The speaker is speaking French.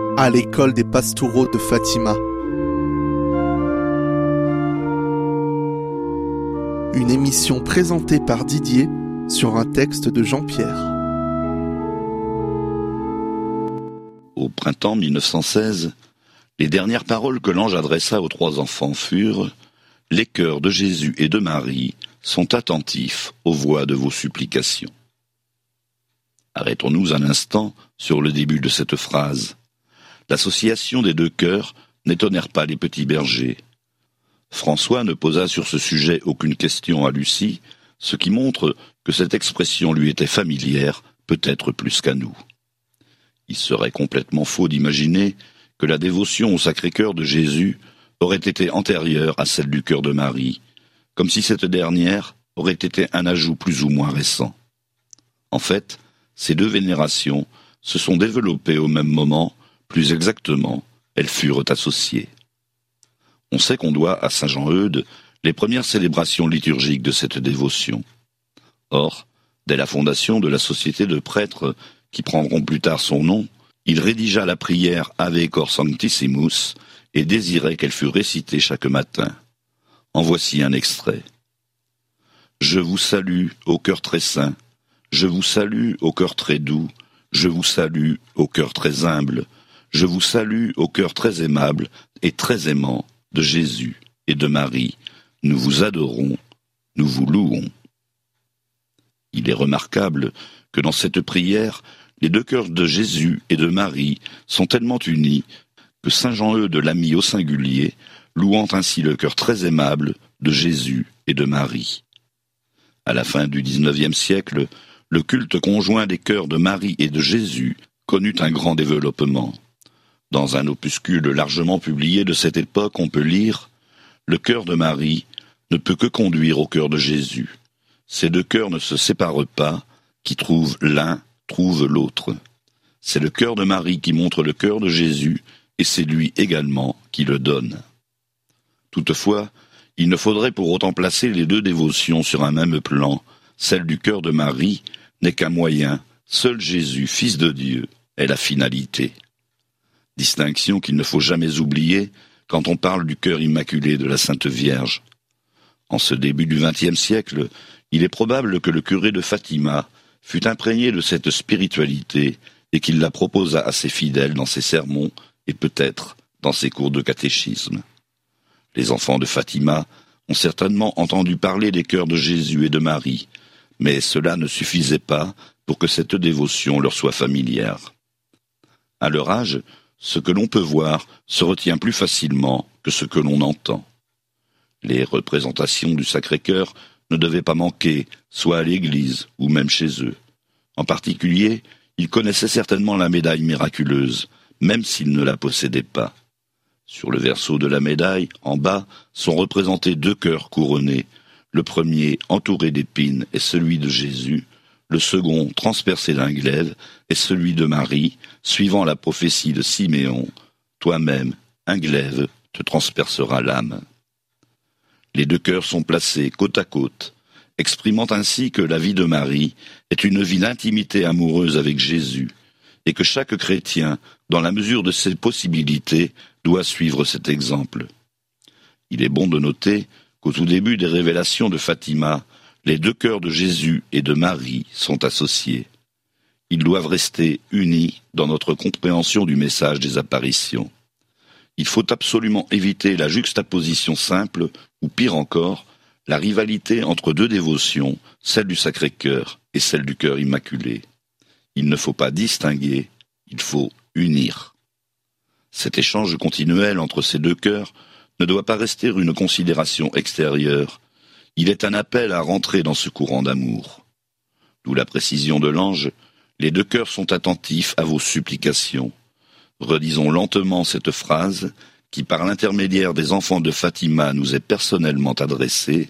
à l'école des pastoraux de Fatima. Une émission présentée par Didier sur un texte de Jean-Pierre. Au printemps 1916, les dernières paroles que l'ange adressa aux 3 enfants furent « Les cœurs de Jésus et de Marie sont attentifs aux voix de vos supplications ». Arrêtons-nous un instant sur le début de cette phrase. L'association des 2 cœurs n'étonnèrent pas les petits bergers. François ne posa sur ce sujet aucune question à Lucie, ce qui montre que cette expression lui était familière, peut-être plus qu'à nous. Il serait complètement faux d'imaginer que la dévotion au Sacré-Cœur de Jésus aurait été antérieure à celle du cœur de Marie, comme si cette dernière aurait été un ajout plus ou moins récent. En fait, ces 2 vénérations se sont développées au même moment, plus exactement, elles furent associées. On sait qu'on doit à saint Jean-Eudes les premières célébrations liturgiques de cette dévotion. Or, dès la fondation de la société de prêtres qui prendront plus tard son nom, il rédigea la prière Ave Cor Sanctissimus et désirait qu'elle fût récitée chaque matin. En voici un extrait. « Je vous salue, au cœur très saint, je vous salue, au cœur très doux, je vous salue, au cœur très humble, je vous salue, au cœur très aimable et très aimant de Jésus et de Marie. Nous vous adorons, nous vous louons. » Il est remarquable que dans cette prière, les 2 cœurs de Jésus et de Marie sont tellement unis que saint Jean-Eudes l'a mis au singulier, louant ainsi le cœur très aimable de Jésus et de Marie. À la fin du XIXe siècle, le culte conjoint des cœurs de Marie et de Jésus connut un grand développement. Dans un opuscule largement publié de cette époque, on peut lire « Le cœur de Marie ne peut que conduire au cœur de Jésus. Ces 2 cœurs ne se séparent pas, qui trouvent l'un, trouve l'autre. C'est le cœur de Marie qui montre le cœur de Jésus, et c'est lui également qui le donne. » Toutefois, il ne faudrait pour autant placer les 2 dévotions sur un même plan. Celle du cœur de Marie n'est qu'un moyen, seul Jésus, Fils de Dieu, est la finalité. Distinction qu'il ne faut jamais oublier quand on parle du cœur immaculé de la Sainte Vierge. En ce début du XXe siècle, il est probable que le curé de Fatima fut imprégné de cette spiritualité et qu'il la proposa à ses fidèles dans ses sermons et peut-être dans ses cours de catéchisme. Les enfants de Fatima ont certainement entendu parler des cœurs de Jésus et de Marie, mais cela ne suffisait pas pour que cette dévotion leur soit familière. À leur âge, ce que l'on peut voir se retient plus facilement que ce que l'on entend. Les représentations du Sacré-Cœur ne devaient pas manquer, soit à l'église ou même chez eux. En particulier, ils connaissaient certainement la médaille miraculeuse, même s'ils ne la possédaient pas. Sur le verso de la médaille, en bas, sont représentés 2 cœurs couronnés. Le premier, entouré d'épines, est celui de Jésus. Le second, transpercé d'un glaive, est celui de Marie, suivant la prophétie de Siméon. Toi-même, un glaive te transpercera l'âme. Les 2 cœurs sont placés côte à côte, exprimant ainsi que la vie de Marie est une vie d'intimité amoureuse avec Jésus, et que chaque chrétien, dans la mesure de ses possibilités, doit suivre cet exemple. Il est bon de noter qu'au tout début des révélations de Fatima, les 2 cœurs de Jésus et de Marie sont associés. Ils doivent rester unis dans notre compréhension du message des apparitions. Il faut absolument éviter la juxtaposition simple, ou pire encore, la rivalité entre 2 dévotions, celle du Sacré-Cœur et celle du Cœur Immaculé. Il ne faut pas distinguer, il faut unir. Cet échange continuel entre ces 2 cœurs ne doit pas rester une considération extérieure. Il est un appel à rentrer dans ce courant d'amour. D'où la précision de l'ange, les 2 cœurs sont attentifs à vos supplications. Redisons lentement cette phrase qui, par l'intermédiaire des enfants de Fatima, nous est personnellement adressée.